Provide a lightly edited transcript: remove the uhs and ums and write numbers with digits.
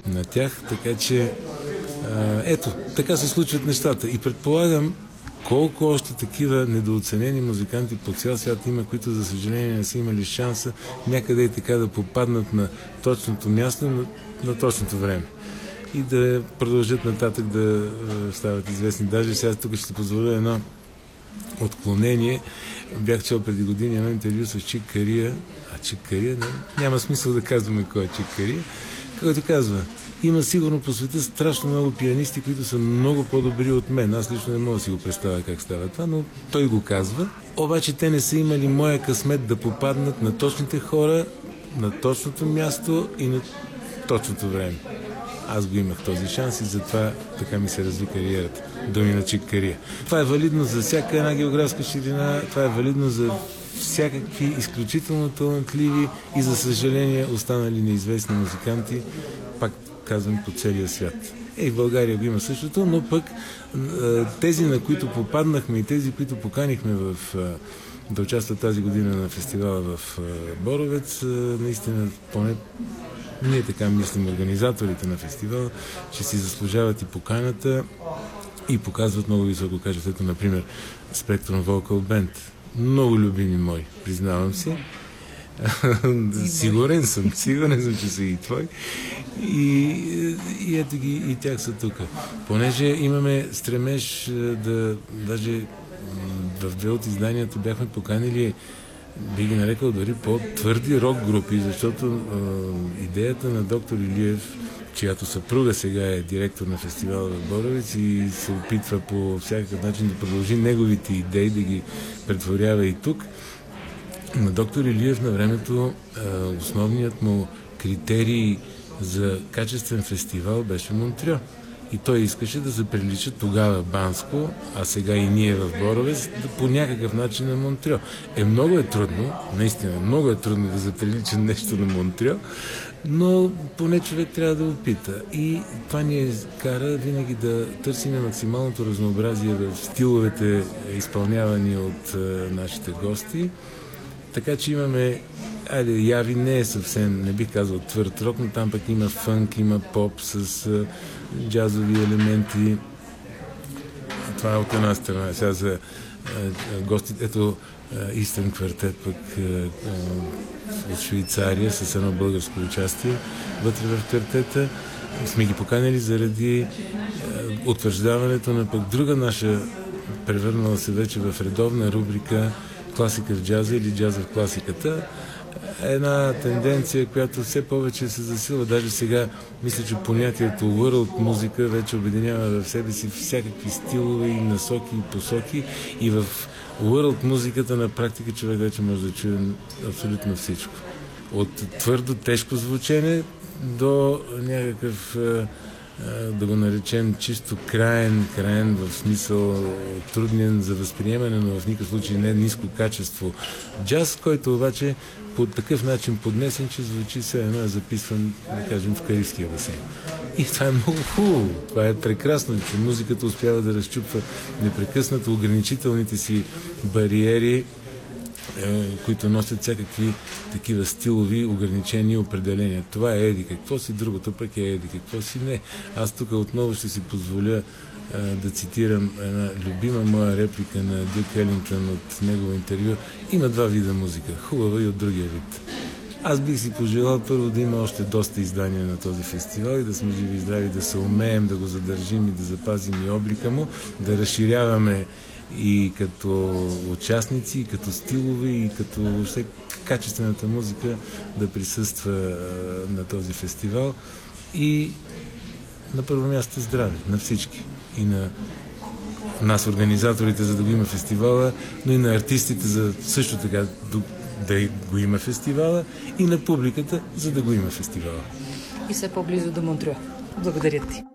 на тях, така че ето, така се случват нещата. И предполагам, колко още такива недооценени музиканти по цял свят има, които за съжаление не са имали шанса някъде и така да попаднат на точното място, на точното време. И да продължат нататък да стават известни. Даже сега тук ще позволя едно отклонение. Бях чел преди години едно интервю с Чик Кария. Чик Кария, няма смисъл да казваме кой е Чик Кария. Който казва, има сигурно по света страшно много пианисти, които са много по-добри от мен. Аз лично не мога да си го представя как става това, но той го казва. Обаче те не са имали моя късмет да попаднат на точните хора, на точното място и на точното време. Аз го имах този шанс и затова така ми се разви кариерата. Думи на Чик Кария. Това е валидно за всяка една географска ширина, това е валидно за всякакви изключително талантливи и за съжаление останали неизвестни музиканти, пак казвам, по целия свят. И в България го има същото, но пък тези, на които попаднахме и тези, които поканихме да участват тази година на фестивала в Боровец, наистина, поне ние така мислим, организаторите на фестивала, че си заслужават и поканата и показват много високо качество. Ето, например, Spectrum Vocal Band. Много любими мои, признавам си. Сигурен съм, че са и твой. И ето ги, и тях са тук. Понеже имаме стремеж да, даже в две от изданията бяхме поканили, би ги нарекал дори по-твърди рок групи, защото идеята на доктор Илиев, чиято съпруга сега е директор на фестивала в Боровец и се опитва по всякакъв начин да продължи неговите идеи, да ги претворява и тук. На доктор Илиев на времето основният му критерий за качествен фестивал беше Монтрьо. И той искаше да се прилича тогава Банско, а сега и ние в Боровец, по някакъв начин на Монтрьо. Много е трудно, наистина, много е трудно да се прилича нещо на Монтрьо, но поне човек трябва да опита. И това ни кара винаги да търсим максималното разнообразие в стиловете, изпълнявани от нашите гости. Така че имаме, Яви не е съвсем, не бих казал твърд рок, но там пък има фънк, има поп с джазови елементи. Това е от една страна. Сега за гостите, ето Истън квартет пък от Швейцария с едно българско участие вътре в квартета. Сме ги поканили заради утвърждаването на пък друга наша, превърнала се вече в редовна рубрика класика в джаза или джаза в класиката. Една тенденция, която все повече се засилва. Даже сега мисля, че понятието world музика вече обединява в себе си всякакви стилове и насоки и посоки. И в world музиката на практика човек вече може да чуе абсолютно всичко. От твърдо, тежко звучене до някакъв, да го наречем чисто краен в смисъл труден за възприемане, но в никакъв случай не ниско качество джаз, който обаче по такъв начин поднесен, че звучи все едно е записван, да кажем, в Карибския басейн. И това е много хубаво. Това е прекрасно, че музиката успява да разчупва непрекъснато ограничителните си бариери, които носят всякакви такива стилови ограничения и определения. Това е еди какво си, другото пък е еди какво си не. Аз тук отново ще си позволя да цитирам една любима моя реплика на Дюк Елингтън от негово интервю. Има два вида музика, хубава и от другия вид. Аз бих си пожелал първо да има още доста издания на този фестивал и да сме живи и здрави, да се умеем да го задържим и да запазим и облика му, да разширяваме и като участници, и като стилове, и като въобще качествената музика да присъства на този фестивал. И на първо място здраве на всички. И на нас, организаторите, за да го има фестивала, но и на артистите, за също така да го има фестивала, и на публиката, за да го има фестивала. И все по-близо до Монтрьо. Благодаря ти.